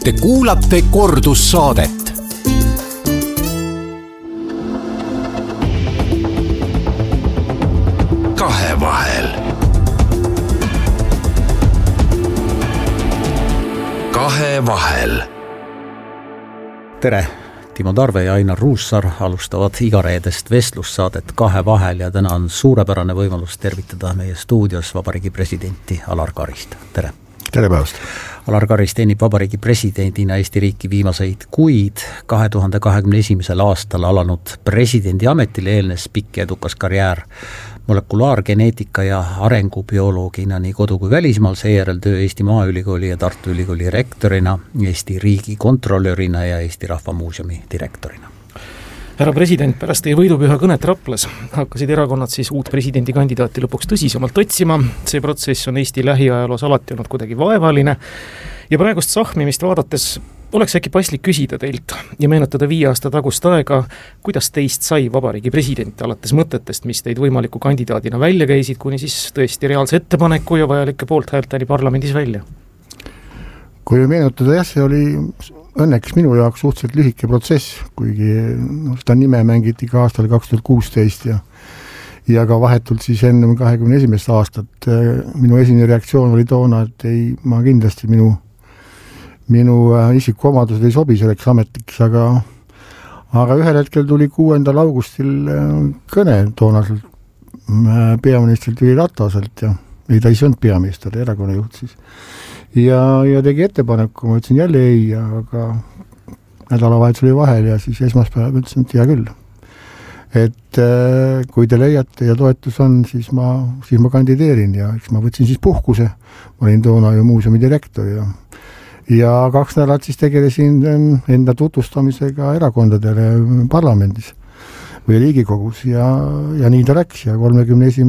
Te kuulate kordussaadet. Kahevahel. Kahevahel. Tere! Timo Tarve ja Ainar Ruussaar alustavad igareedest vestlussaadet Kahevahel ja täna on suurepärane võimalus tervitada meie stuudios vabariigi presidenti Alar Karist. Tere! Tere päevast! Alar Karis teenib vabariigi presidendina Eesti riiki viimaseid kuid. 2021. aastal alanud presidendi ametile eelnes pikk ja edukas karjäär molekulaargeneetika ja arengubioloogina nii kodu- kui välismaal, seejärel töö Eesti Maaülikooli ja Tartu Ülikooli rektorina, Eesti riigi kontrollörina ja Eesti Rahva Muuseumi direktorina. Härra president, pärast teie võidupüha kõnet Raplas hakkasid erakonnad siis uut presidendikandidaati lõpuks tõsisemalt otsima. See protsess on Eesti lähiajaloos alati olnud kuidagi vaevaline ja praegust sahmimist vaadates oleks äkki paslik küsida teilt ja meenutada 5 aasta tagust aega, kuidas teist sai vabariigi president alates mõtetest, mis teid võimaliku kandidaadina välja käisid, kuni siis tõesti reaalse ettepaneku ja vajalike poolthäälteni parlamendis välja? Kui meenutada, see oli õnneks minu jaoks suhteliselt lühike protsess, kuigi seda nime mängiti ka aastal 2016 ja ka vahetult siis enne 21. aastat. Minu esimene reaktsioon oli toona, et ma kindlasti minu isikuomadused ei sobi selleks ametiks, aga ühel hetkel tuli 6. augustil kõne toonaselt peaministrilt Jüri Rataselt ja ta ei olnud peaminister, erakonnajuht siis. Ja tegi ettepaneku, ma ütlesin jälle ei, aga nädalavahetus oli vahel ja siis esmaspäev ütlesin, et hea küll. Et kui te leiate ja toetus on, siis ma kandideerin ja eks ma võtsin siis puhkuse. Ma olin toona ju muuseumi direktor ja 2 nädalat siis tegelesin enda tutvustamisega erakondadele parlamendis või Riigikogus ja nii ta läks ja 31.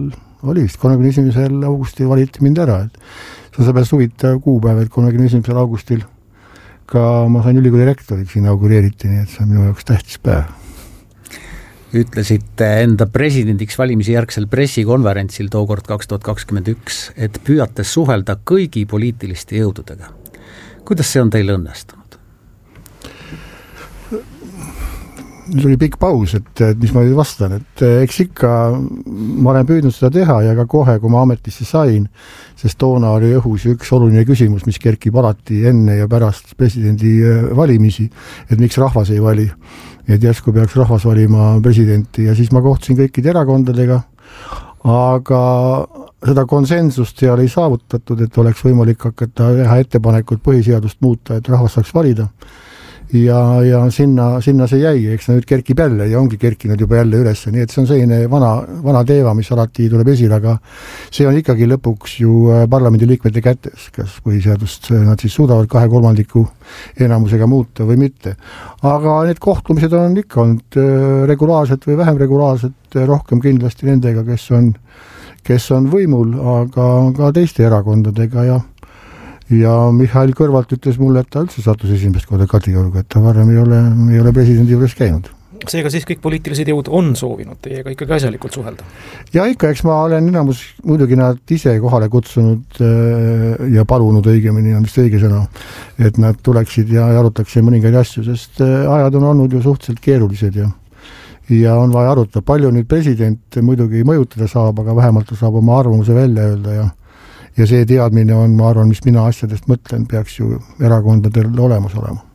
augustil valiti mind ära. See on pärast huvitav kuupäev, et 31. augustil ka ma sain ülikooli rektoriks inaugureeriti, nii et see on minu jaoks tähtis päev. Ütlesite enda presidendiks valimisi järgsel pressikonverentsil tookord 2021, et püüate suhelda kõigi poliitiliste jõududega. Kuidas see on teil õnnestunud? Nüüd oli pikk paus, et mis ma nüüd vastan, et eks ikka ma olen püüdnud seda teha ja ka kohe, kui ma ametisse sain, sest toona oli õhus üks oluline küsimus, mis kerkib alati enne ja pärast presidendi valimisi, et miks rahvas ei vali, et järsku peaks rahvas valima presidenti ja siis ma kohtusin kõikide erakondadega, aga seda konsensust seal ei saavutatud, et oleks võimalik hakata teha ettepanekut põhiseadust muuta, et rahvas saaks valida. Ja sinna see jäi, eks nüüd kerkib jälle ja ongi kerkinud juba jälle üles, nii et see on selline vana teema, mis alati tuleb esile, aga see on ikkagi lõpuks ju parlamendi liikmete kätes, kas põhiseadust nad siis suudavad 2/3 enamusega muuta või mitte. Aga need kohtumised on ikka olnud regulaarsed või vähem regulaarsed, rohkem kindlasti nendega, kes on võimul, aga ka teiste erakondadega ja Mihhail Kõrvalt ütles mulle, et ta üldse sattus esimest korda Kadriorgu, et ta varem ei ole presidendi juures käinud. Seega siis kõik poliitilised jõud on soovinud teiega ikkagi asjalikult suhelda? Ja ikka, eks ma olen enamus muidugi nad ise kohale kutsunud ja palunud õigemini, on vist õige sõna, et nad tuleksid ja arutaksid mõningaid asju, sest ajad on olnud ju suhteliselt keerulised ja on vaja arutada. Palju nüüd president muidugi mõjutada saab, aga vähemalt ta saab oma arvamuse välja öelda ja see teadmine on, ma arvan, mis mina asjadest mõtlen, peaks ju erakondadel olemas olema.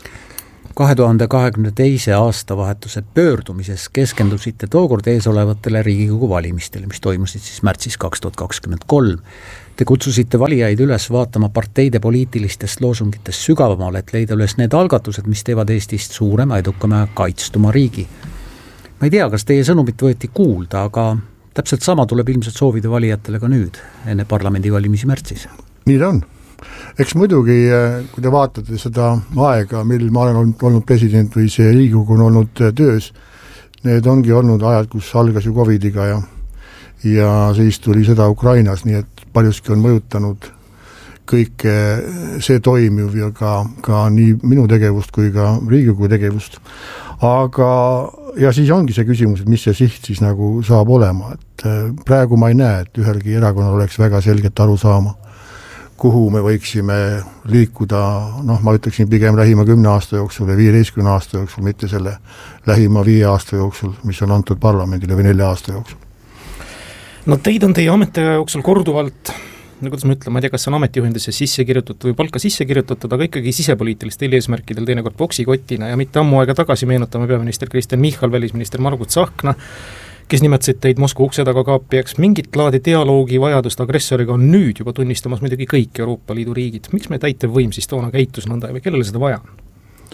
2022. aastavahetuse pöördumises keskendusite tookord eesolevatele Riigikogu valimistele, mis toimusid siis märtsis 2023. Te kutsusite valijaid üles vaatama parteide poliitilistest loosungitest sügavamale, et leida üles need algatused, mis teevad Eestist suurema, edukama ja kaitstuma riigi. Ma ei tea, kas teie sõnumit võeti kuulda, aga täpselt sama tuleb ilmselt soovida valijatele ka nüüd, enne parlamendi valimisi märtsis. Nii ta on. Eks muidugi, kui te vaatate seda aega, mil ma olen olnud president või see Riigikogu on olnud töös, need ongi olnud ajad, kus algas ju Covidiga ja siis tuli seda Ukrainas, nii et paljuski on mõjutanud kõik see toimiv ja ka nii minu tegevust kui ka Riigikogu tegevust. Aga ja siis ongi see küsimus, et mis see siht siis nagu saab olema, et praegu ma ei näe, et ühelgi erakonnal oleks väga selget aru saama, kuhu me võiksime liikuda, ma ütleksin pigem lähima 10 aasta jooksul või 15 aasta jooksul, mitte selle lähima 5 aasta jooksul, mis on antud parlamendile või 4 aasta jooksul. No teid on teie ametiaja jooksul korduvalt, kuidas ma ütlen, ma ei tea, kas see on ametijuhendisse sisse kirjutatud või palka sisse kirjutatud, aga ikkagi sisepoliitilistel eesmärkidel teinekord boksikotina ja mitte ammu aega tagasi meenutame peaminister Kristen Michal, välisminister Margus Tsahkna, kes nimetasid teid Moskva ukse taga kaapijaks. Mingit laadi dialoogi vajadust agressoriga on nüüd juba tunnistamas muidugi kõik Euroopa Liidu riigid. Miks me täitevvõim siis toona käitus nõnda või kellele seda vaja on?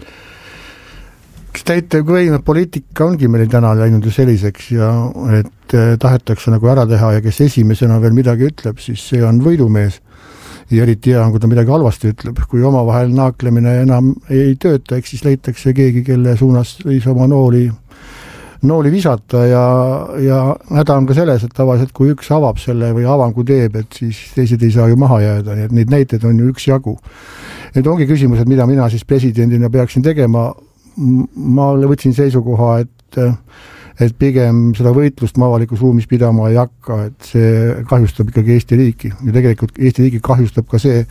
Kas täitevvõim poliitika ongi meil täna läinud ju selliseks ja et tahetakse nagu ära teha ja kes esimesena veel midagi ütleb, siis see on võidumees. Ja eriti hea on, kui ta midagi halvasti ütleb. Kui omavahel naaklemine enam ei tööta, eks siis leitakse keegi, kelle suunas võis oma nooli visata ja häda on ka selles, et tavaliselt kui üks avab selle või avangu teeb, et siis teised ei saa ju maha jääda, nii et neid näiteid on ju üks jagu. Need ongi küsimused, mida mina siis presidendina peaksin tegema. Ma võtsin seisukoha, et pigem seda võitlust ma avalikus ruumis pidama ei hakka, et see kahjustab ikkagi Eesti riiki. Ja tegelikult Eesti riiki kahjustab ka see,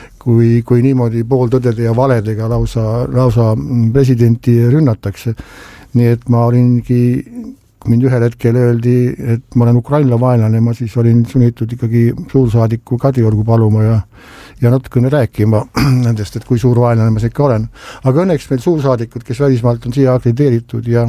kui niimoodi pooltõdede ja valedega lausa presidenti rünnatakse. Nii et ma olingi, kui mind ühel hetkel öeldi, et ma olen Ukraina vaenlane, ma siis olin sunnitud ikkagi suursaadiku Kadriorgu paluma ja natukene rääkima nendest, et kui suur vaenlane ma ikka olen. Aga õnneks meil suursaadikud, kes välismaalt on siia akrediteeritud ja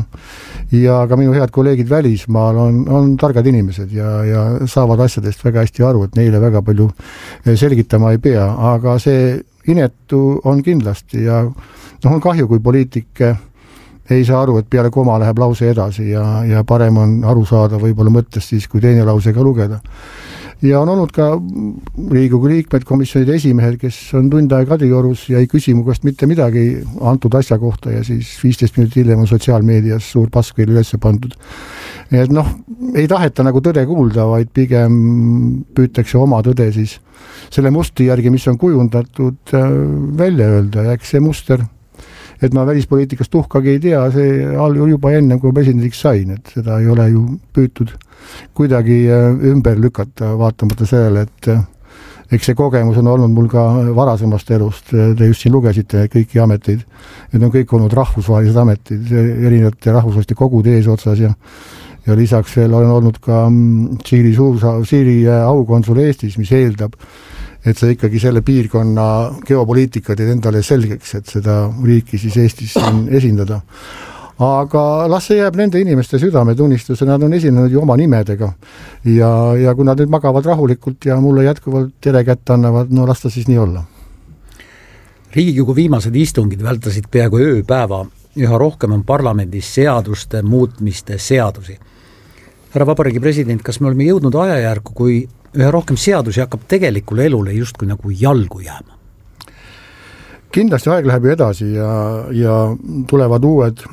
ka minu head kolleegid välismaal on targad inimesed ja saavad asjadest väga hästi aru, et neile väga palju selgitama ei pea, aga see inetu on kindlasti ja on kahju, kui poliitik ei saa aru, et peale koma läheb lause edasi ja parem on aru saada võib-olla mõttest siis, kui teine lause ka lugeda. Ja on olnud ka Riigikogu liikmed, komisjonide esimehed, kes on tund aega Kadriorus ja ei küsi mu käest mitte midagi antud asja kohta ja siis 15 minutit hiljem on sotsiaalmeedias suur pask veel üles pandud. Et ei taheta nagu tõde kuulda, vaid pigem püütakse oma tõde siis selle mustri järgi, mis on kujundatud välja öelda ja eks see muster, et ma välispoliitikast tuhkagi ei tea, see juba enne, kui presidendiks sain, et seda ei ole ju püütud kuidagi ümber lükata, vaatamata sellele, et eks see kogemus on olnud mul ka varasemast elust, te just siin lugesite kõiki ameteid, need on kõik olnud rahvusvahelised ametid, erinevate rahvusvaheliste kogude eesotsas ja lisaks veel olen olnud ka Siiri aukonsul Eestis, mis eeldab, et sa ikkagi selle piirkonna geopoliitika teed endale selgeks, et seda riiki siis Eestis esindada. Aga las see jääb nende inimeste südametunnistuse, nad on esinenud ju oma nimedega ja kui nad nüüd magavad rahulikult ja mulle jätkuvalt tere kätt annavad, las ta siis nii olla. Riigikogu viimased istungid vältasid peaaegu ööpäeva, üha rohkem on parlamendis seaduste muutmiste seadusi. Härra Vabariigi president, kas me oleme jõudnud ajajärku, kui üha rohkem seadusi hakkab tegelikule elule justkui nagu jalgu jääma? Kindlasti aeg läheb ju edasi ja tulevad uued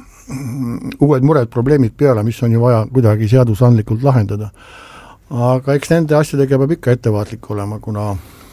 mured, probleemid peale, mis on ju vaja kuidagi seadusandlikult lahendada. Aga eks nende asjadega peab ikka ettevaatlik olema, kuna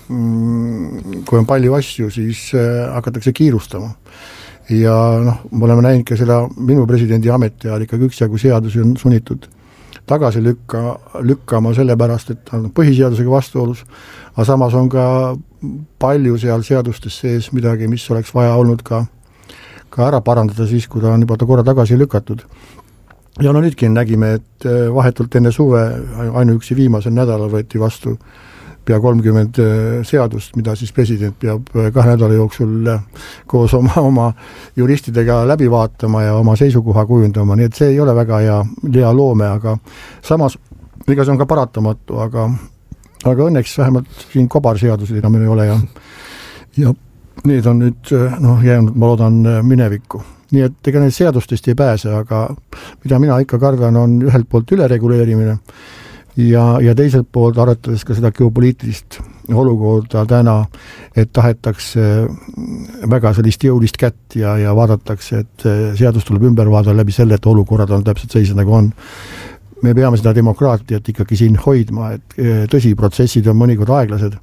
kui on palju asju, siis hakatakse kiirustama. Ja me oleme näinud ka seda minu presidendi ameti ajal ikkagi üksjagu seadusi on sunnitud tagasi lükkama sellepärast, et on põhiseadusega vastuolus, aga samas on ka palju seal seadustes sees midagi, mis oleks vaja olnud ka ära parandada siis, kui ta on juba korra tagasi lükatud. Ja nüüdki nägime, et vahetult enne suve ainuüksi viimasel nädalal võeti vastu pea 30 seadust, mida siis president peab 2 nädala jooksul koos oma juristidega läbi vaatama ja oma seisukoha kujundama, nii et see ei ole väga hea loome, aga samas, ega see on ka paratamatu, aga õnneks vähemalt siin kobarseadused enam ei ole ja need on nüüd jäänud, ma loodan, minevikku. Nii et ega need seadustest ei pääse, aga mida mina ikka kardan, on ühelt poolt ülereguleerimine ja teiselt poolt arvatades ka seda geopoliitilist olukorda täna, et tahetakse väga sellist jõulist kätt ja vaadatakse, et seadus tuleb ümber vaadata läbi selle, et olukorrad on täpselt sellised nagu on. Me peame seda demokraatiat ikkagi siin hoidma, et tõsi, protsessid on mõnikord aeglased,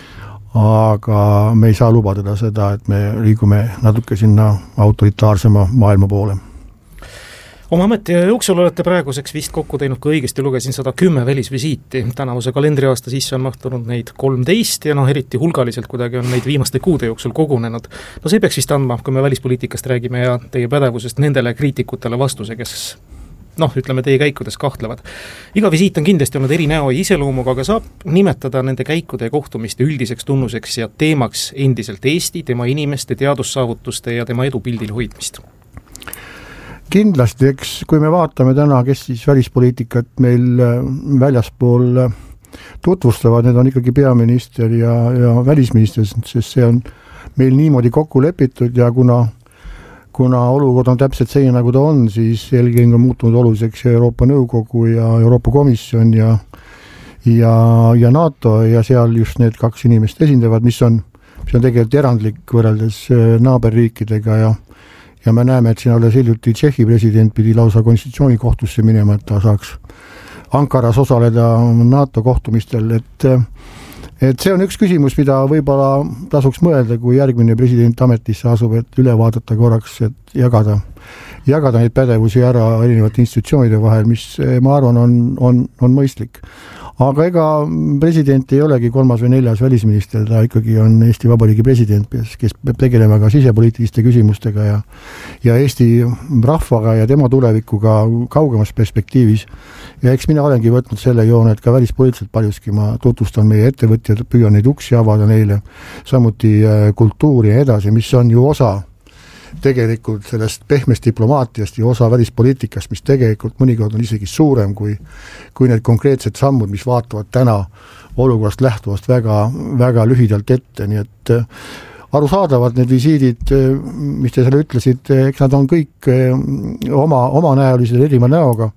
aga me ei saa lubada seda, et me liigume natuke sinna autoritaarsema maailma poole. Oma ametiaja jooksul olete praeguseks vist kokku teinud, kui õigesti lugesin, 110 välisvisiiti. Tänavuse kalendriaasta sisse on mahtunud neid 13 ja eriti hulgaliselt kuidagi on neid viimaste kuude jooksul kogunenud. No see peaks vist andma, kui me välispoliitikast räägime ja teie pädevusest nendele kriitikutele vastuse, kes ütleme teie käikudes kahtlevad. Iga visiit on kindlasti olnud eri näo ja iseloomuga, aga saab nimetada nende käikude ja kohtumiste üldiseks tunnuseks ja teemaks endiselt Eesti, tema inimeste, teadussaavutuste ja tema edu pildil hoidmist. Kindlasti, eks kui me vaatame täna, kes siis välispoliitikat meil väljaspool tutvustavad, need on ikkagi peaminister ja välisminister, sest see on meil niimoodi kokku lepitud ja kuna olukord on täpselt selline, nagu ta on, siis eelkõige on muutunud oluliseks Euroopa Nõukogu ja Euroopa Komisjon ja NATO ja seal just need kaks inimest esindavad, mis on tegelikult erandlik võrreldes naaberriikidega ja me näeme, et siin alles hiljuti Tšehhi president pidi lausa konstitutsioonikohtusse minema, et ta saaks Ankaras osaleda NATO kohtumistel, et see on üks küsimus, mida võib-olla tasuks mõelda, kui järgmine president ametisse asub, et üle vaadata korraks, et jagada neid pädevusi ära erinevate institutsioonide vahel, mis ma arvan on mõistlik. Aga ega president ei olegi 3. või 4. välisminister, ta ikkagi on Eesti Vabariigi president, kes peab tegelema ka sisepoliitiliste küsimustega ja Eesti rahvaga ja tema tulevikuga kaugemas perspektiivis. Ja eks mina olengi võtnud selle joone, et ka välispoliitiliselt paljuski ma tutvustan meie ettevõtjad, püüan neid uksi avada neile, samuti kultuuri ja edasi, mis on ju osa tegelikult sellest pehmest diplomaatiast ja osa välispoliitikast, mis tegelikult mõnikord on isegi suurem kui need konkreetsed sammud, mis vaatavad täna olukorrast lähtuvast väga lühidalt ette, nii et arusaadavad need visiidid, mis te selle ütlesid, eks nad on kõik omanäolised erineva näoga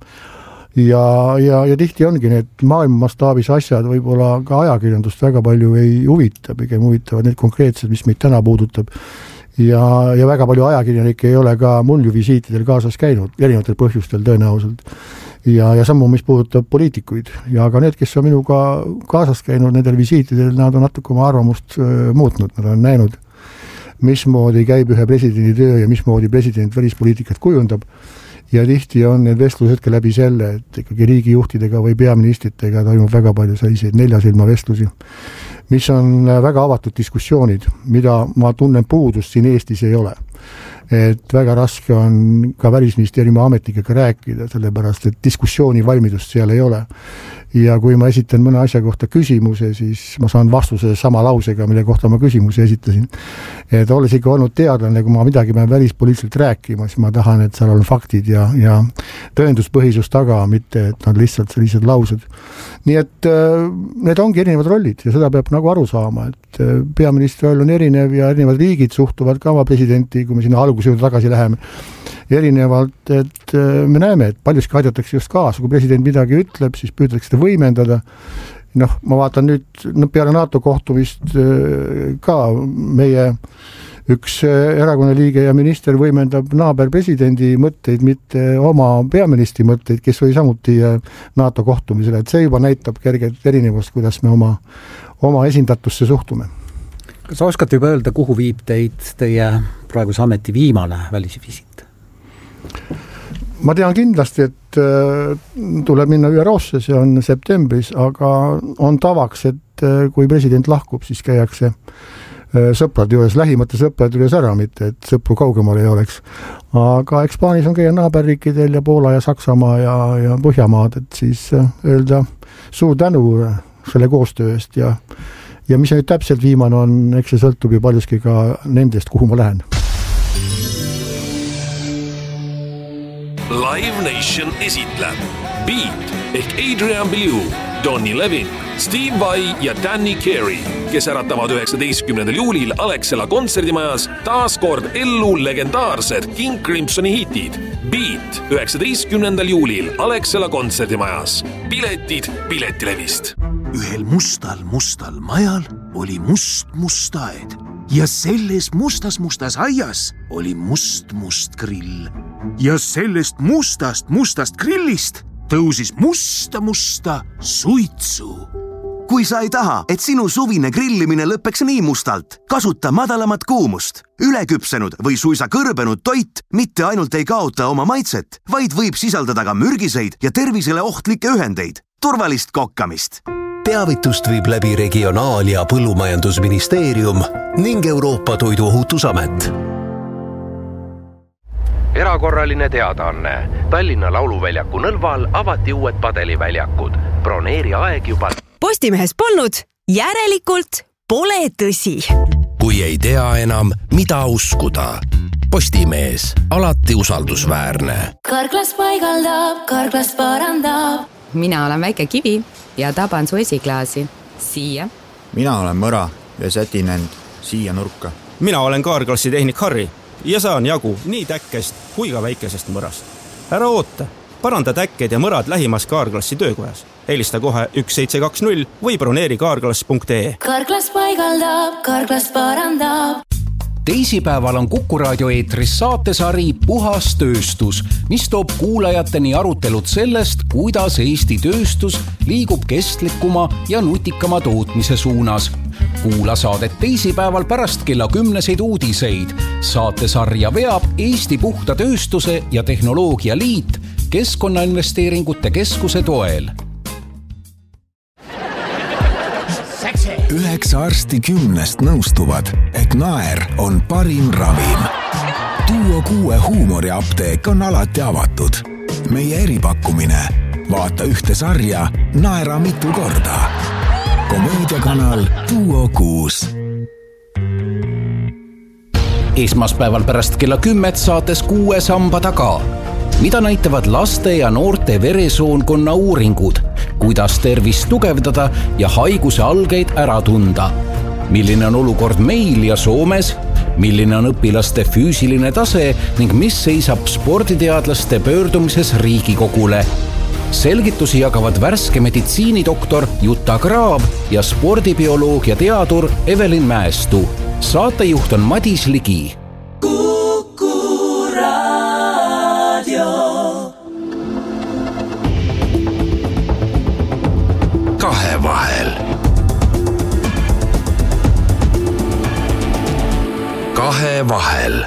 ja tihti ongi need maailma mastaabis asjad võib-olla ka ajakirjandust väga palju ei huvita, pigem huvitavad need konkreetsed, mis meid täna puudutab. Ja väga palju ajakirjanikke ei ole ka mul ju visiitidel kaasas käinud, erinevatel põhjustel tõenäoliselt. Ja sammu, mis puudutab poliitikuid. Ja ka need, kes on minuga kaasas käinud nendel visiitidel, nad on natuke oma arvamust muutnud. Nad on näinud, mismoodi käib ühe presidendi töö ja mismoodi president välispoliitikat kujundab. Ja tihti on need vestlused ka läbi selle, et ikkagi riigijuhtidega või peaministritega toimub väga palju selliseid neljasilma vestlusi, mis on väga avatud diskussioonid, mida ma tunnen puudust siin Eestis ei ole. Et väga raske on ka välisministeeriumi ametnikega rääkida, sellepärast, et diskussiooni valmidust seal ei ole. Ja kui ma esitan mõne asja kohta küsimuse, siis ma saan vastuse sama lausega, mille kohta ma küsimuse esitasin. Et olles ikka olnud teadlane, kui ma midagi pean välispoliitiliselt rääkima, siis ma tahan, et seal on faktid ja tõenduspõhisus taga, mitte et nad lihtsalt sellised laused. Nii et need ongi erinevad rollid ja seda peab nagu aru saama, et peaministri roll on erinev ja erinevad riigid suhtuvad ka oma presidenti, kui me sinna alguse juurde tagasi läheme, erinevalt, et me näeme, et paljuski aidatakse just kaasa, kui president midagi ütleb, siis püütakse seda võimendada. Ma vaatan nüüd peale NATO kohtumist ka meie üks erakonna liige ja minister võimendab naaberpresidendi mõtteid, mitte oma peaministri mõtteid, kes oli samuti NATO kohtumisele, et see juba näitab kerget erinevust, kuidas me oma esindatusse suhtume. Kas oskate juba öelda, kuhu viib teid teie praeguse ameti viimane välisvisiit? Ma tean kindlasti, et tuleb minna ÜRO-sse, see on septembris, aga on tavaks, et kui president lahkub, siis käiakse sõprad juures, lähimate sõprad juures ära, mitte et sõpru kaugemal ei oleks. Aga eks plaanis on käia naaberriikidel ja Poola ja Saksamaa ja Põhjamaad, et siis öelda suur tänu selle koostöö eest ja mis nüüd täpselt viimane on, eks see sõltub ju paljuski ka nendest, kuhu ma lähen. Live Nation esitleb Beat ehk Adrian Belew, Donny Levin, Steve Vai ja Danny Carey, kes äratavad 19. juulil Alexela kontserdimajas taas kord ellu legendaarsed King Crimsoni hitid. Beat 19. juulil Alexela kontserdimajas. Piletid Piletilevist. Ühel mustal majal oli must aed ja selles mustas aias oli must grill. Ja sellest mustast grillist tõusis musta suitsu. Kui sa ei taha, et sinu suvine grillimine lõpeks nii mustalt, kasuta madalamat kuumust. Üleküpsenud või suisa kõrbenud toit mitte ainult ei kaota oma maitset, vaid võib sisaldada ka mürgiseid ja tervisele ohtlikke ühendeid. Turvalist kokkamist. Teavitust viib läbi Regionaal- ja Põllumajandusministeerium ning Euroopa Toiduohutusamet. Erakorraline teadaanne. Tallinna Lauluväljaku nõlval avati uued padeliväljakud. Broneeri aeg juba. Postimehes polnud, järelikult pole tõsi. Kui ei tea enam, mida uskuda. Postimees, alati usaldusväärne. Karklas paigaldab, karklas parandab. Mina olen väike kivi ja taban su esiklaasi. Siia. Mina olen mõra ja sätin end siia nurka. Mina olen Kaarklassi tehnik Harri ja saan jagu nii täkkest kui ka väikesest mõrast. Ära oota, paranda täkked ja mõrad lähimas Kaarklassi töökojas. Helista kohe 1720 või broneeri kaarklass.ee. Karklas paigaldab, karklas parandab. Teisipäeval on Kuku raadio eetris saatesari Puhas tööstus, mis toob kuulajateni arutelud sellest, kuidas Eesti tööstus liigub kestlikuma ja nutikama tootmise suunas. Kuula saadet teisipäeval pärast kella 10 uudiseid. Saatesarja veab Eesti Puhta tööstuse ja tehnoloogia liit Keskkonnainvesteeringute Keskuse toel. 9 arsti 10 nõustuvad, et naer on parim ravim. Duo 6 huumoriapteek on alati avatud. Meie eripakkumine. Vaata ühte sarja, naera mitu korda. Komöödiakanal Duo 6. Esmaspäeval pärast kella 10 saates 6 samba taga. Mida näitavad laste ja noorte veresoonkonna uuringud? Kuidas tervist tugevdada ja haiguse algeid ära tunda? Milline on olukord meil ja Soomes? Milline on õpilaste füüsiline tase ning mis seisab sporditeadlaste pöördumises Riigikogule? Selgitusi jagavad värske meditsiinidoktor Jutta Graab ja spordibioloogia teadur Evelin Mäestu. Saatejuht on Madis Ligi. Kahevahel. Kahevahel.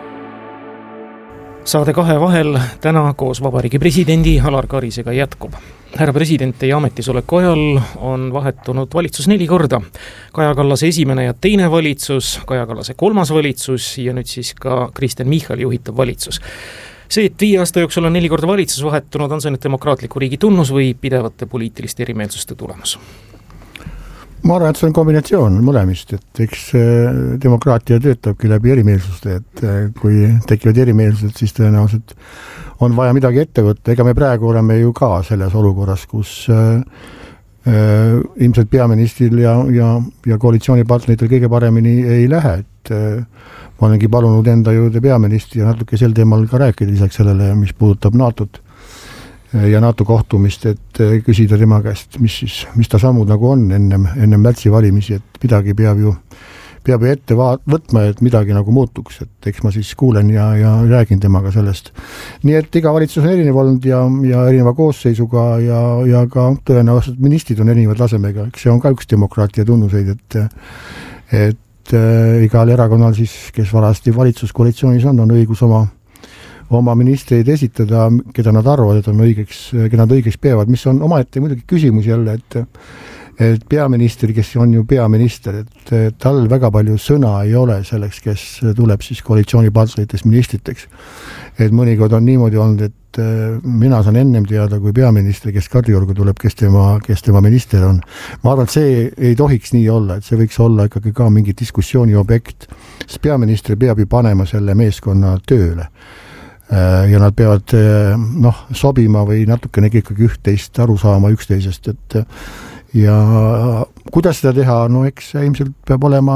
Saade Kahevahel täna koos Vabariigi presidendi Alar Karisega jätkub. Härra president, teie ametisoleku ajal on vahetunud valitsus 4 korda. Kaja Kallase esimene ja teine valitsus, Kaja Kallase 3. valitsus ja nüüd siis ka Kristen Michali juhitav valitsus. See, et 5 aasta jooksul on 4 korda valitsus vahetunud, on see nüüd demokraatliku riigi tunnus või pidevate poliitiliste erimeelsuste tulemus? Ma arvan, et see on kombinatsioon mõlemist, et eks demokraatia töötabki läbi erimeelsuste, et kui tekivad erimeelsused, siis tõenäoliselt on vaja midagi ette võtta. Ega me praegu oleme ju ka selles olukorras, kus ilmselt peaministril ja koalitsioonipartneritel kõige paremini ei lähe, et ma olengi palunud enda juurde peaministri ja natuke sel teemal ka rääkida lisaks sellele, mis puudutab NATO-t ja NATO kohtumist, et küsida tema käest, mis ta sammud nagu on ennem märtsi valimisi, et midagi peab ju ette võtma, et midagi nagu muutuks, et eks ma siis kuulen ja räägin temaga sellest. Nii et iga valitsus on erinev olnud ja erineva koosseisuga ja ka tõenäoliselt ministrid on erinevad tasemega, eks see on ka üks demokraatia tunnuseid, et igal erakonnal siis, kes varasti valitsuskoalitsioonis on õigus oma ministreid esitada, keda nad arvavad, et keda nad õigeks peavad, mis on omaette muidugi küsimus jälle, et peaminister, kes on ju peaminister, et tal väga palju sõna ei ole selleks, kes tuleb siis koalitsioonipartneritest ministriteks. Et mõnikord on niimoodi olnud, et mina saan ennem teada kui peaminister, kes Kadriorgu tuleb, kes tema minister on. Ma arvan, et see ei tohiks nii olla, et see võiks olla ikkagi ka mingi diskussiooni objekt, sest peaminister peab ju panema selle meeskonna tööle. Ja nad peavad sobima või natukene ikkagi üht-teist aru saama üksteisest, et ja kuidas seda teha, no eks ilmselt peab olema